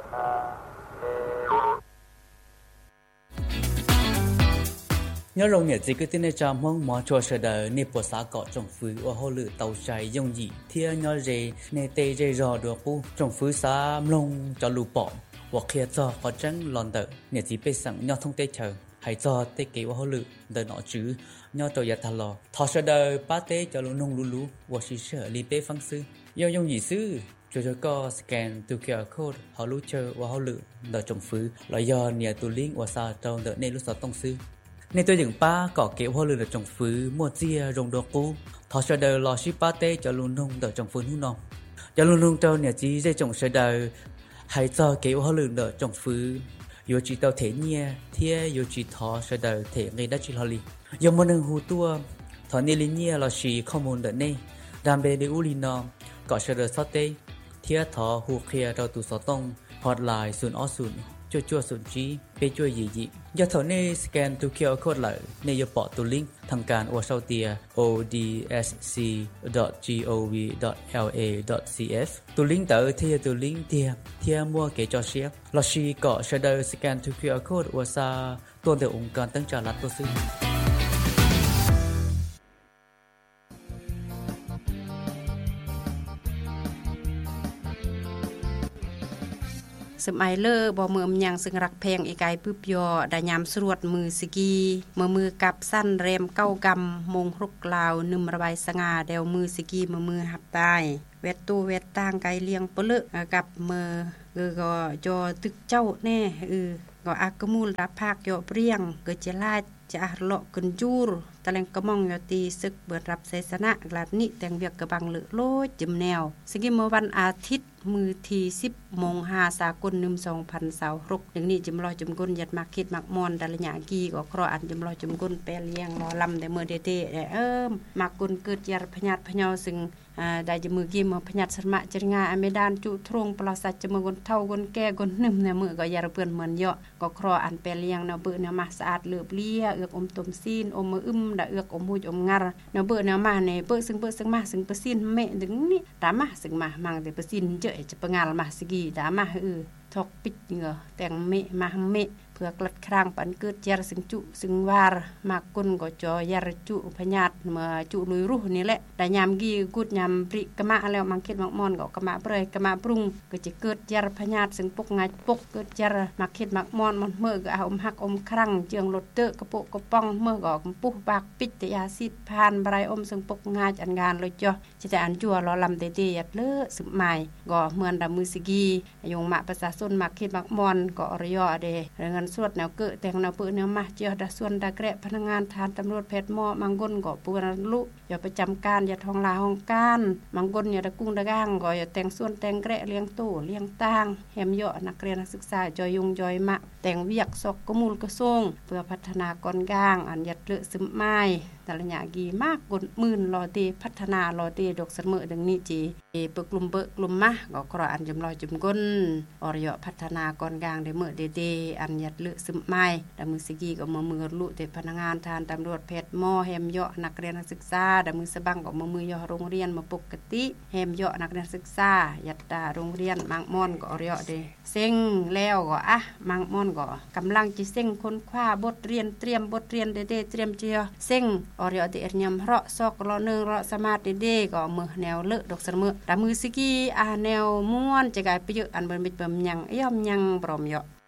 nhớ rồng nhật gì cứ tin cha mong mò cho sợ đời nếp bộ xã cọ trồng phứ và hô lự tàu trái dùng gì thia nhớ rề nê tê rề rò được u trồng phứ xã lông cho lù bỏ và khi cho có trắng lòn đỡ nhật gì bê sẵn nhớ thông tê chờ hãy cho tê kế và hô lự đời nọ chứ nhớ trò giật thà lò thọ sợ đời ba tê cho lù nông lù lù và xí sợ li tê phăng sư yêu dùng gì sư cho có scan từ QR code họ lú chờ và họ lự đỡ trồng phứ loại do nhà tu link và sao trong đỡ nên lúc sáu tông sư nên tôi dựng ba cỏ kéo hoa lư đỡ trồng phứ mua chia rồng đồ cũ thọ sợ đời lò ship ba tê cho luôn nông đỡ trồng phứ nu nông cho luôn nông trâu nhà chỉ dây trồng sợ đời hãy cho kéo hoa lư đỡ trồng phứ yêu chỉ tàu thể nhia thia yêu chỉ thọ sợ đời thể người đất chỉ lo li yêu một nương hù tua thọ nê li nhia lò xì không muốn đỡ nê đam bê để u li nông cỏ sợ đời sao tê thia thọ hù kia đầu tụ sáu tông hotline sùn ó sùn chua sùn trí bê chua gì do thọ nê scan tu QR code lại nê yêu bỏ tu link thằng càn ở sau tia odsc.gov.la.cf tu link tới tu link thia mua cái cho share là si có sẽ đời scan tu QR code ở sa tuần từ ông cần tăng trả lại tôi xin สมัยเลอบ่มือยังซึ่งรักแพงอีกายปึ๊บยอได้ยามสรวดมือสกีมือกับสั้นแรมเก้ากำมงรุกลาวนึมระบายสง่าเดวมือสกีมือหับตายเวทตู้เวทต่างไกลเลียงปะเลกับมือก็จอตึกเจ้าแน่ก็อากมูลรับภาคยอเปรียงก็จะลาดจะเลาะกันจูรตะแลงกระมองยอตีซึกเบิดรับไสสนะกลาดนี้แต่งเวียกกระบังเลโลจิมแนวสกิเมื่อวันอาทิตย์มือที่10:05สากลนึม2026อย่างนี้จิมรอจิมกุนยัดมาคิดมักมอนดาลญากีก็ครออันจิมรอจิมกุนแปลเลี้ยงรอลำแต่เมื่อเดมักกุนเกิดยาพญาตพญาซึ่งได้จะมือกี้มาพญาสมะจังงาอเมดานจุทรงปลาสัจจะมือคนเท่าคนแก่คนนึมเนี่ยมือก็ยาเปื่อนเหมือนเยอะก็ครออันแปลเลี้ยงเนาะเบื่อเนาะมาสะอาดเหลือบเลี้ยเอือกอมต้มซีนอมมือดะเอือกอมหูอมงาเนาะเบื่อเนาะมาเนี่ยเบื่อซึ่งมาซึ่งเปซีนแม่ถึงนี่ตามมาซึ่งมามังแต่เปซีนเจอจะประงานมาสกีตามมาทอกปิดเหงอแต่งเมมาเมเพื่อกลัดครางปันเกิดยาสึงจุสึงวารมากกุนก็จอยาจุพญาตเมื่อจุลุยรูนี่แหละแต่ยามกีกุดยามปริกะมะแล้วมังเข็ดมักมอนก็กะมะเปรยกะมะปรุงก็จะเกิดยาพญาตสึงปกงายปกเกิดยามักเข็ดมักมอนมันเมื่อก็เอาหักอมครั้งเจืองรถเตอกระโปกระป้องเมื่อก็ปุปากปิดตยาสิพานบรายอมสึงปกงายอันงานเลยจ้ะจะแต่อันจั่วรอลำเตเตยัดเลอสึกใหม่ก็เหมือนดำมือสกียงมะประชาชนมักเข็ดมักมอนก็อรยอเดเงินสวดแนวเกิดแต่งแนวปืนแนวมาเจียวดาส่วนดาแกะพนักงานทานตำรวจเพชรหม้อมังกรก็ปูนลุอย่าประจำการอย่าทองลาห้องการมังกรอย่าตะกุ้งตะก้างก็อย่าแต่งส่วนแต่งแกะเลี้ยงตู้เลี้ยงตางแหมเยาะนักเรียนนักศึกษาจอยยุงจอยมะแต่งเวียกซอกกมูลกระทรวงเพื่อพัฒนากรก้างอันยัดเลือซึมไม้แต่ละอย่างกีมากกดหมื่นรอตีพัฒนารอตีดอกเสมอดังนี้จีเปิกลุ่มกลุ่มมะก็กระอันจำลอยจุ่มก้นอรยพัฒนากรกลางได้เมื่อเดอันยัดเลือซึมไม้ดำมือสกีก็มือลุแต่พนักงานทานตำรวจเพชรหม้อแหมเยาะนักเรียนนักศึกษาดำมือสบังก็มือยอโรงเรียนมาปกติแหมเยาะนักเรียนศึกษายัดตาโรงเรียนมังม่อนก็อรยเดเซ็งแล้วก็มังม่อนก็กำลังจะเซ็งค้นคว้าบทเรียนเตรียมบทเรียนเดเตรียมเจียเซ็งอรยเดยำเพราะซอกรอเนืองรอสมาธิเดก็มือแนวเลอะดอกสมือดำมือสกีแนวม้วนจะกลายไปเยอะอันเป็นมิตรแบบยังย่อมยังปลอมเยาะ